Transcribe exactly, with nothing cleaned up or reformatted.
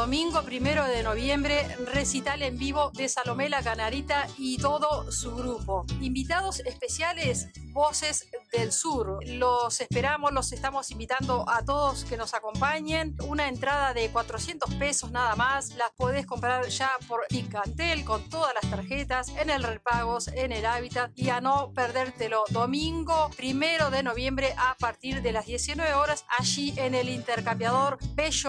Domingo primero de noviembre, recital en vivo de Salomé La Canarita y todo su grupo. Invitados especiales, Voces del Sur. Los esperamos, los estamos invitando a todos que nos acompañen. Una entrada de cuatrocientos pesos nada más. Las podés comprar ya por Ticantel con todas las tarjetas, en el Repagos, en el Hábitat, y a no perdértelo. Domingo primero de noviembre a partir de las diecinueve horas, allí en el Intercambiador Bello